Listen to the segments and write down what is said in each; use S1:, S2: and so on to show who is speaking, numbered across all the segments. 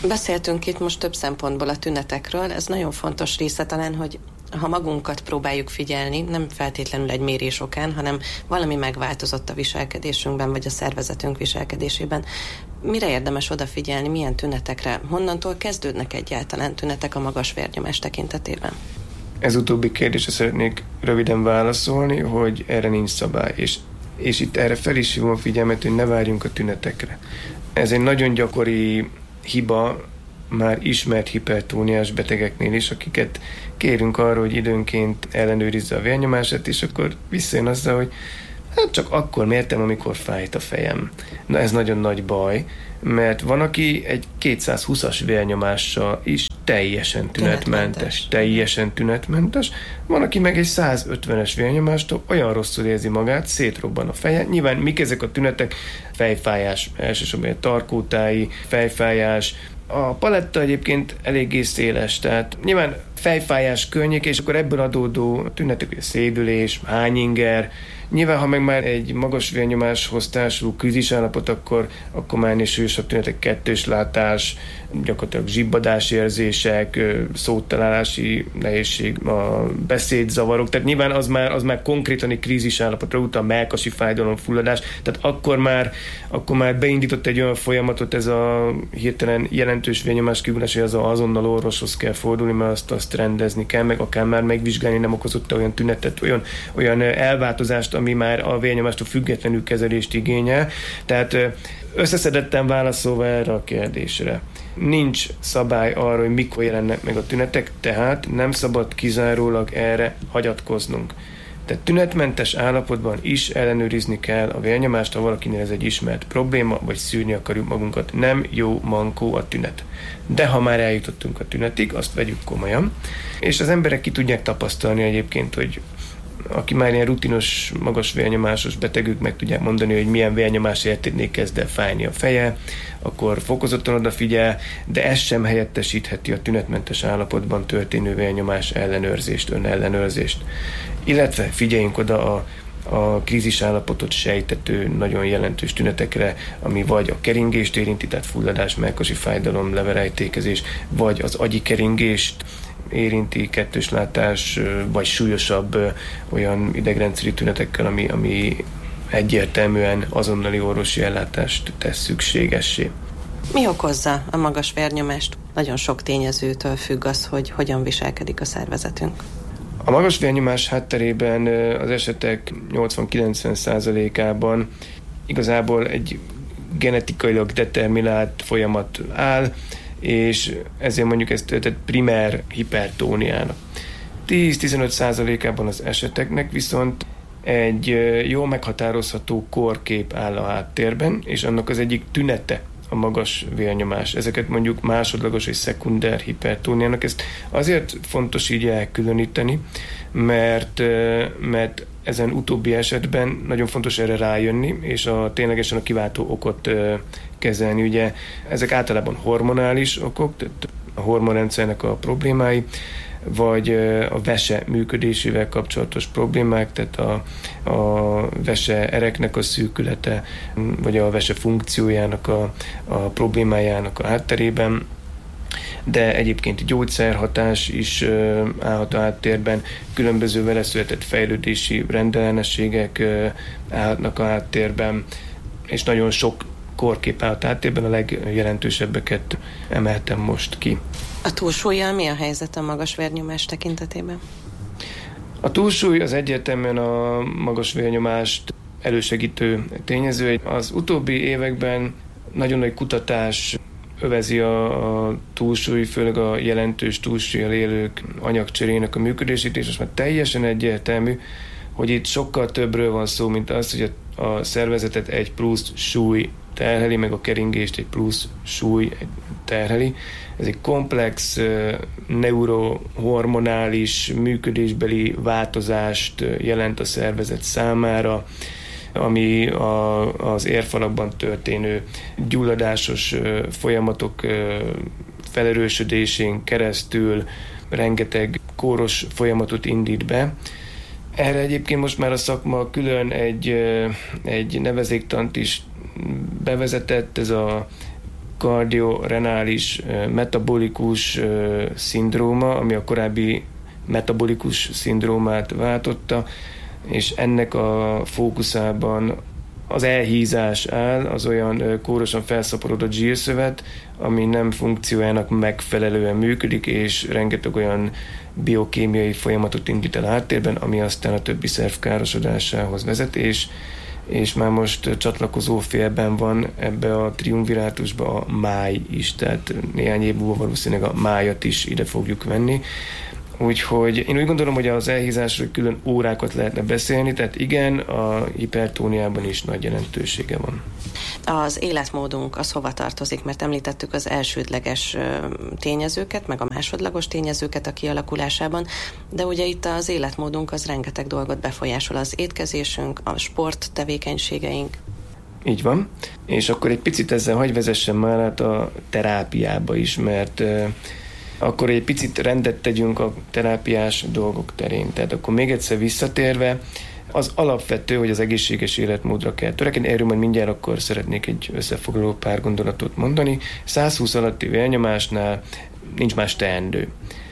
S1: Beszéltünk itt most több szempontból a tünetekről. Ez nagyon fontos része talán, hogy ha magunkat próbáljuk figyelni, nem feltétlenül egy mérés okán, hanem valami megváltozott a viselkedésünkben, vagy a szervezetünk viselkedésében. Mire érdemes odafigyelni, milyen tünetekre? Honnantól kezdődnek egyáltalán tünetek a magas vérnyomás tekintetében?
S2: Ez utóbbi kérdésre szeretnék röviden válaszolni, hogy erre nincs szabály, és itt erre fel is hívom a figyelmet, hogy ne várjunk a tünetekre. Ez egy nagyon gyakori hiba már ismert hipertóniás betegeknél is, akiket kérünk arra, hogy időnként ellenőrizze a vérnyomását, és akkor visszajön azzal, hogy hát csak akkor mértem, amikor fájt a fejem. Na ez nagyon nagy baj, mert van, aki egy 220-as vérnyomással is teljesen tünetmentes. Van, aki meg egy 150-es vérnyomástól olyan rosszul érzi magát, szétrobban a feje. Nyilván mik ezek a tünetek? Fejfájás, elsősorban tarkótáji, fejfájás. A paletta egyébként eléggé széles, tehát nyilván fejfájás környék, és akkor ebből adódó tünetek, hogy a szédülés, hányinger. Nyilván, ha meg már egy magas vérnyomáshoz társuló krízisállapot, akkor már súlyosabb tünetek, kettős látás, gyakorlatilag zsibbadásérzések, szótalálási nehézség, a beszédzavarok, tehát nyilván az már konkrétan egy krízisállapotra utal, mellkasi fájdalom, fulladás, tehát akkor már beindított egy olyan folyamatot ez a hirtelen jelentős vérnyomás kivulás, hogy azonnal orvoshoz kell fordulni, mert azt rendezni kell, meg akár már megvizsgálni, nem okozott olyan tünetet, olyan elváltozást, ami már a vérnyomástól függetlenül kezelést igényel. Tehát összeszedetten válaszolva erre a kérdésre. Nincs szabály arra, hogy mikor jelennek meg a tünetek, tehát nem szabad kizárólag erre hagyatkoznunk. Tehát tünetmentes állapotban is ellenőrizni kell a vérnyomást, ha valakinél ez egy ismert probléma, vagy szűrni akarjuk magunkat. Nem jó mankó a tünet. De ha már eljutottunk a tünetig, azt vegyük komolyan. És az emberek ki tudják tapasztalni egyébként, hogy aki már ilyen rutinos, magas vérnyomásos betegük, meg tudják mondani, hogy milyen vérnyomás értéknél kezd el fájni a feje, akkor fokozottan odafigyel, de ez sem helyettesítheti a tünetmentes állapotban történő vérnyomás ellenőrzést, önellenőrzést. Illetve figyeljünk oda a krízisállapotot sejtető nagyon jelentős tünetekre, ami vagy a keringést érinti, tehát fulladás, mellkasi fájdalom, leverejtékezés, vagy az agyi keringést érinti, kettős látás, vagy súlyosabb olyan idegrendszeri tünetekkel, ami egyértelműen azonnali orvosi ellátást tesz szükségessé.
S1: Mi okozza a magas vérnyomást? Nagyon sok tényezőtől függ az, hogy hogyan viselkedik a szervezetünk.
S2: A magas vérnyomás hátterében az esetek 80-90%-ában igazából egy genetikailag determinált folyamat áll, és ezért mondjuk ezt töltett primer hipertóniának. 10-15%-ában az eseteknek viszont egy jól meghatározható kórkép áll a háttérben, és annak az egyik tünete a magas vérnyomás. Ezeket mondjuk másodlagos és szekunder hipertóniának. Ezt azért fontos így elkülöníteni, mert ezen utóbbi esetben nagyon fontos erre rájönni, és ténylegesen a kiváltó okot kezelni. Ugye ezek általában hormonális okok, tehát a hormonrendszernek a problémái, vagy a vese működésével kapcsolatos problémák, tehát a vese ereknek a szűkülete, vagy a vese funkciójának a problémájának a hátterében, de egyébként gyógyszerhatás is állhat a háttérben, különböző vele született fejlődési rendellenességek állhatnak a háttérben, és nagyon sok kórkép állt háttérben, a legjelentősebbeket emeltem most ki.
S1: A túlsúllyal mi a helyzet a magas vérnyomás tekintetében?
S2: A túlsúly az egyértelműen a magas vérnyomást elősegítő tényező. Az utóbbi években nagyon nagy kutatás övezi a túlsúly, főleg a jelentős túlsúllyal élők anyagcserének a működését, és most már teljesen egyértelmű, hogy itt sokkal többről van szó, mint az, hogy a szervezetet egy plusz súly terheli, meg a keringést egy plusz súly terheli. Ez egy komplex neurohormonális működésbeli változást jelent a szervezet számára, ami az érfalakban történő gyulladásos folyamatok felerősödésén keresztül rengeteg kóros folyamatot indít be. Erre egyébként most már a szakma külön egy nevezéktant is bevezetett, ez a kardiorenális metabolikus szindróma, ami a korábbi metabolikus szindrómát váltotta, és ennek a fókuszában az elhízás áll, az olyan kórosan felszaporodott zsírszövet, ami nem funkciójának megfelelően működik, és rengeteg olyan biokémiai folyamatot indít el háttérben, ami aztán a többi szerv károsodásához vezet, és már most csatlakozó félben van ebbe a triumvirátusba a máj is, tehát néhány év múlva valószínűleg a májat is ide fogjuk venni. Úgyhogy én úgy gondolom, hogy az elhízásról külön órákat lehetne beszélni, tehát igen, a hipertóniában is nagy jelentősége van.
S1: Az életmódunk az hova tartozik, mert említettük az elsődleges tényezőket, meg a másodlagos tényezőket a kialakulásában, de ugye itt az életmódunk az rengeteg dolgot befolyásol, az étkezésünk, a sporttevékenységeink.
S2: Így van, és akkor egy picit ezzel hagy vezessen már át a terápiába is, mert akkor egy picit rendet tegyünk a terápiás dolgok terén. Tehát akkor még egyszer visszatérve, az alapvető, hogy az egészséges életmódra kell törekedni. Erről majd mindjárt akkor szeretnék egy összefoglaló pár gondolatot mondani. 120 alatti vérnyomásnál nincs más teendő.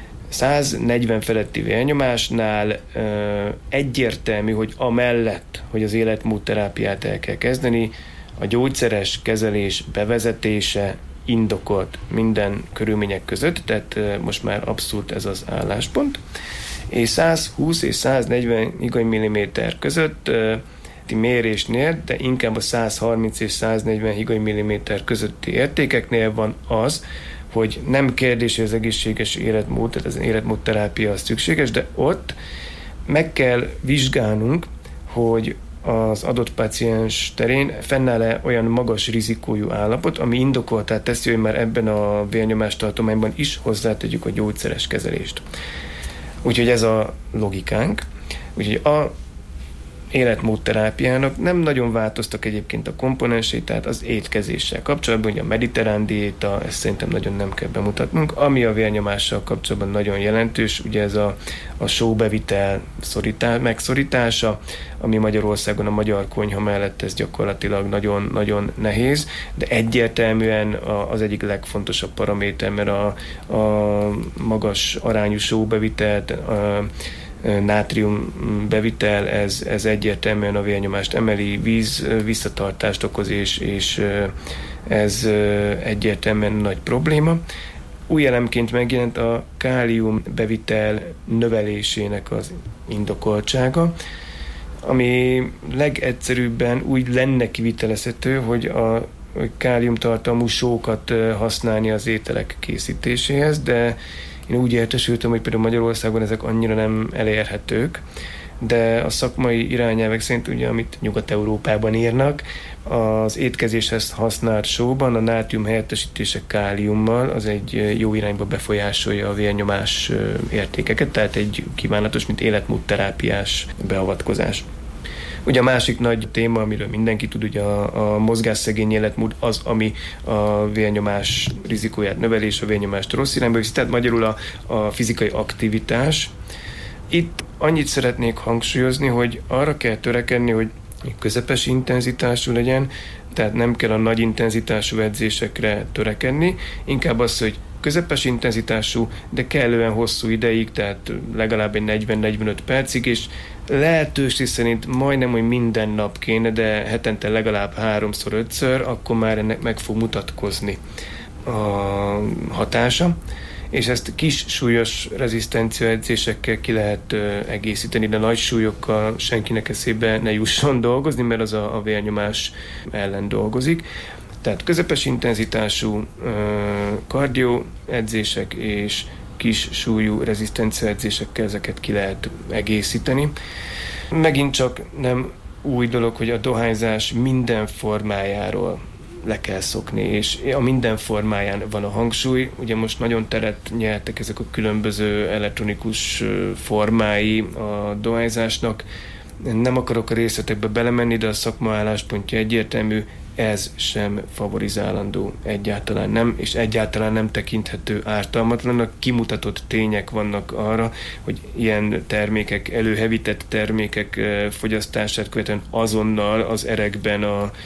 S2: 140 feletti vérnyomásnál egyértelmű, hogy amellett, hogy az életmódterápiát el kell kezdeni, a gyógyszeres kezelés bevezetése indokolt minden körülmények között, tehát most már abszolút ez az álláspont. És 120 és 140 higany-milliméter között mérésnél, de inkább a 130 és 140 higany-milliméter közötti értékeknél van az, hogy nem kérdés, hogy az egészséges életmód, tehát az életmódterápia az szükséges, de ott meg kell vizsgálnunk, hogy az adott páciens terén fennáll-e olyan magas rizikójú állapot, ami indokoltá teszi, hogy már ebben a vérnyomástartományban is hozzátegyük a gyógyszeres kezelést. Úgyhogy ez a logikánk. Úgyhogy a életmódterápiának nem nagyon változtak egyébként a komponensei, tehát az étkezéssel kapcsolatban, ugye a mediterrán diéta, ezt szerintem nagyon nem kell bemutatnunk. Ami a vérnyomással kapcsolatban nagyon jelentős, ugye ez a sóbevitel megszorítása, ami Magyarországon a magyar konyha mellett ez gyakorlatilag nagyon-nagyon nehéz, de egyértelműen az egyik legfontosabb paraméter, mert a magas arányú sóbevitelt, nátrium bevitel, ez egyértelműen a vérnyomást emeli, víz visszatartást okoz, és ez egyértelműen nagy probléma. Új elemként megjelent a kálium bevitel növelésének az indokoltsága, ami legegyszerűbben úgy lenne kivitelezhető, hogy a káliumtartalmú sókat használni az ételek készítéséhez, de én úgy értesültem, hogy például Magyarországon ezek annyira nem elérhetők, de a szakmai irányelvek szerint, ugye, amit Nyugat-Európában írnak, az étkezéshez használt sóban a nátrium helyettesítése káliummal az egy jó irányba befolyásolja a vérnyomás értékeket, tehát egy kívánatos, mint életmódterápiás beavatkozás. Ugye a másik nagy téma, amiről mindenki tud, ugye a mozgásszegény életmód az, ami a vérnyomás rizikóját növelés, a vérnyomást rossz irányba viszi, tehát magyarul a fizikai aktivitás. Itt annyit szeretnék hangsúlyozni, hogy arra kell törekedni, hogy közepes intenzitású legyen, tehát nem kell a nagy intenzitású edzésekre törekedni, inkább az, hogy közepes intenzitású, de kellően hosszú ideig, tehát legalább egy 40-45 percig, és lehetőség szerint majdnem, hogy minden nap kéne, de hetente legalább 3-5-ször, akkor már ennek meg fog mutatkozni a hatása, és ezt kis súlyos rezisztencia edzésekkel ki lehet egészíteni, de nagy súlyokkal senkinek eszébe ne jusson dolgozni, mert az a vérnyomás ellen dolgozik. Tehát közepes intenzitású kardió edzések és kis súlyú rezisztencia edzésekkel ezeket ki lehet egészíteni. Megint csak nem új dolog, hogy a dohányzás minden formájáról le kell szokni, és a minden formáján van a hangsúly. Ugye most nagyon teret nyertek ezek a különböző elektronikus formái a dohányzásnak. Nem akarok a részletekbe belemenni, de a szakma álláspontja egyértelmű, ez sem favorizálandó, egyáltalán nem, és egyáltalán nem tekinthető ártalmatlannak. Kimutatott tények vannak arra, hogy ilyen termékek, előhevített termékek fogyasztását követően azonnal az erekben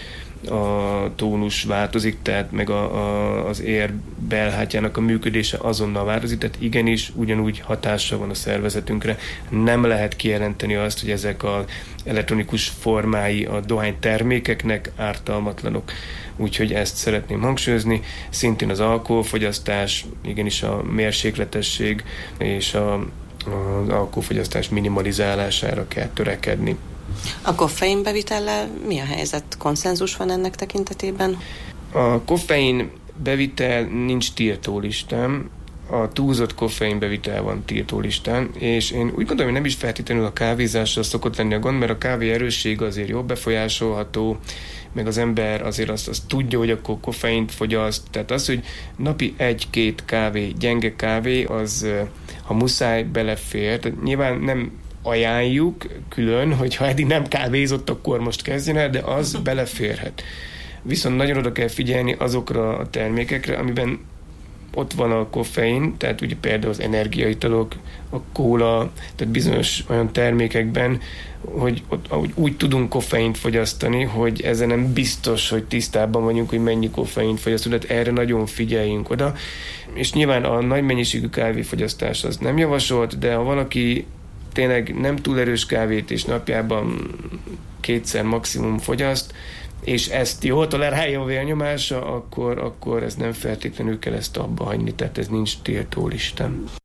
S2: a tónus változik, tehát meg az ér belhátjának a működése azonnal változik, tehát igenis ugyanúgy hatással van a szervezetünkre. Nem lehet kijelenteni azt, hogy ezek az elektronikus formái a dohánytermékeknek ártalmatlanok. Úgyhogy ezt szeretném hangsúlyozni. Szintén az alkoholfogyasztás, igenis a mérsékletesség és az alkoholfogyasztás minimalizálására kell törekedni.
S1: A koffein bevitellel mi a helyzet? Konszenzus van ennek tekintetében?
S2: A koffein bevitel nincs tiltólistán, a túlzott koffein bevitel van tiltólistán, és én úgy gondolom, hogy nem is feltétlenül a kávézással szokott lenni a gond, mert a kávé erőssége azért jobb befolyásolható, meg az ember azért azt tudja, hogy akkor koffeint fogyaszt. Tehát az, hogy napi 1-2 kávé, gyenge kávé, az ha muszáj belefér. Tehát nyilván nem ajánljuk külön, hogy ha eddig nem kávézott, akkor most kezdjen el, de az beleférhet. Viszont nagyon oda kell figyelni azokra a termékekre, amiben ott van a koffein, tehát ugye például az energiaitalok, a kóla, tehát bizonyos olyan termékekben, hogy ott úgy tudunk koffeint fogyasztani, hogy ezzel nem biztos, hogy tisztában vagyunk, hogy mennyi koffeint fogyasztunk, tehát erre nagyon figyeljünk oda. És nyilván a nagy mennyiségű kávéfogyasztás az nem javasolt, de ha valaki tényleg nem túl erős kávét és napjában 2-szer maximum fogyaszt, és ezt jól tolerálja a vérnyomása, akkor ez nem feltétlenül kell ezt abba hagyni, tehát ez nincs tiltólistán.